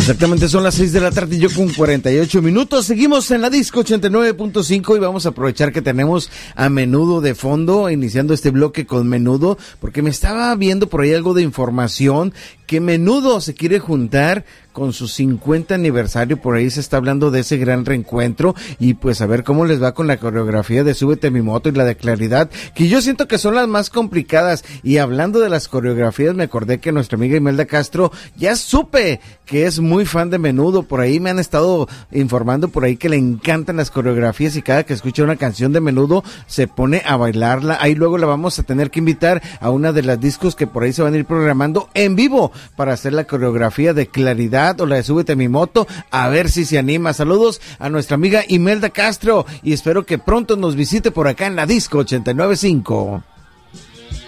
Exactamente, son las 6 de la tarde y yo con 48 minutos. Seguimos en la disco 89.5 y vamos a aprovechar que tenemos a Menudo de fondo, iniciando este bloque con Menudo, porque me estaba viendo por ahí algo de información que Menudo se quiere juntar con su 50 aniversario, por ahí se está hablando de ese gran reencuentro y pues a ver cómo les va con la coreografía de Súbete a mi moto y la de Claridad, que yo siento que son las más complicadas. Y hablando de las coreografías, me acordé que nuestra amiga Imelda Castro, ya supe que es muy fan de Menudo, por ahí me han estado informando por ahí que le encantan las coreografías y cada que escucha una canción de Menudo se pone a bailarla. Ahí luego la vamos a tener que invitar a una de las discos que por ahí se van a ir programando en vivo para hacer la coreografía de Claridad o la de Súbete a mi moto, a ver si se anima. Saludos a nuestra amiga Imelda Castro y espero que pronto nos visite por acá en la disco 89.5.